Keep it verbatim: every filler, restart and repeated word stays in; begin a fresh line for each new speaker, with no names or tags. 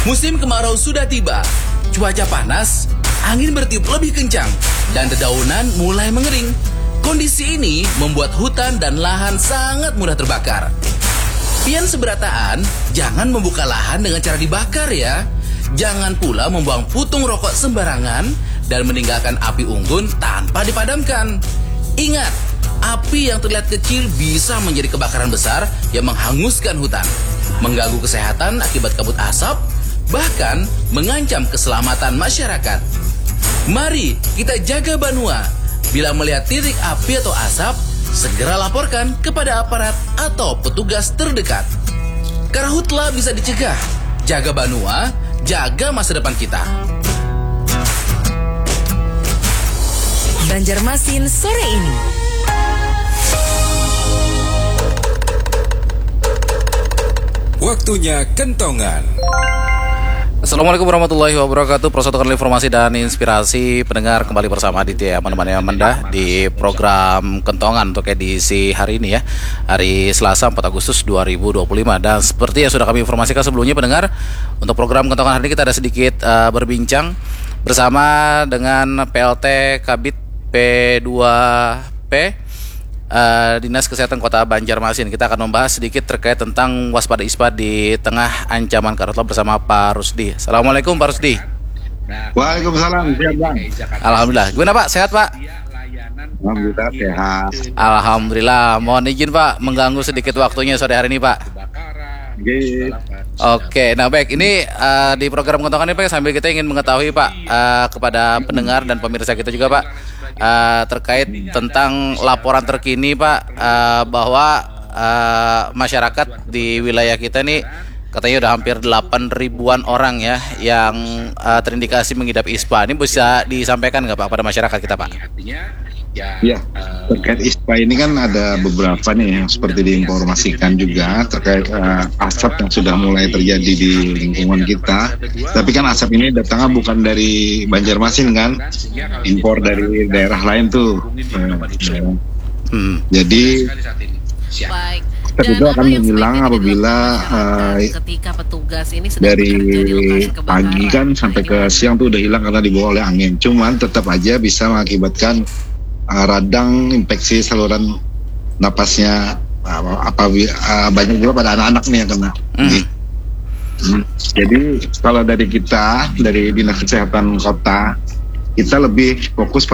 Musim kemarau sudah tiba, cuaca panas, angin bertiup lebih kencang, dan dedaunan mulai mengering. Kondisi ini membuat hutan dan lahan sangat mudah terbakar. Pian seberataan, jangan membuka lahan dengan cara dibakar ya. Jangan pula membuang putung rokok sembarangan dan meninggalkan api unggun tanpa dipadamkan. Ingat, api yang terlihat kecil bisa menjadi kebakaran besar yang menghanguskan hutan, mengganggu kesehatan akibat kabut asap, bahkan mengancam keselamatan masyarakat. Mari kita jaga Banua. Bila melihat titik api atau asap, segera laporkan kepada aparat atau petugas terdekat. Karhutla bisa dicegah. Jaga Banua, jaga masa depan kita.
Banjarmasin sore ini.
Waktunya kentongan.
Assalamualaikum warahmatullahi wabarakatuh. Prosotokan informasi dan inspirasi pendengar, kembali bersama Aditya menemani Amanda di program Kentongan untuk edisi hari ini ya, hari Selasa empat Agustus dua ribu dua puluh lima. Dan seperti yang sudah kami informasikan sebelumnya pendengar, untuk program Kentongan hari ini kita ada sedikit uh, berbincang bersama dengan P L T Kabid P dua P Uh, Dinas Kesehatan Kota Banjarmasin. Kita akan membahas sedikit terkait tentang waspada ispa di tengah ancaman karhutla bersama Pak Rusdi. Assalamualaikum Pak Rusdi.
Waalaikumsalam, siap Bang.
Alhamdulillah. Gimana Pak, sehat Pak?
Alhamdulillah sehat.
Alhamdulillah. Mohon izin Pak mengganggu sedikit waktunya sore hari ini Pak.
Oke.
Oke, nah baik, ini uh, di program Kentongan ini Pak, sambil kita ingin mengetahui Pak uh, kepada pendengar dan pemirsa kita juga Pak, uh, terkait tentang laporan terkini Pak, uh, bahwa uh, masyarakat di wilayah kita ini katanya udah hampir delapan ribuan orang ya yang uh, terindikasi mengidap ispa. Ini bisa disampaikan nggak Pak pada masyarakat kita Pak?
Ya, terkait ispa ini kan ada beberapa nih yang seperti diinformasikan juga terkait uh, asap yang sudah mulai terjadi di lingkungan kita. Tapi kan asap ini datangnya bukan dari Banjarmasin kan, impor dari daerah lain tuh. Uh, hmm. Jadi
Baik.
kita juga akan menghilang apabila uh,
ketika petugas ini sedang
dari
bekerja di lokasi kebakaran.
pagi kan sampai ke siang tuh udah hilang karena dibawa oleh angin. Cuman tetap aja bisa mengakibatkan uh, radang infeksi saluran napasnya, uh, apa uh, banyak juga pada anak-anak nih yang kena. Hmm. Hmm. Jadi kalau dari kita dari Dinas Kesehatan Kota, kita lebih fokus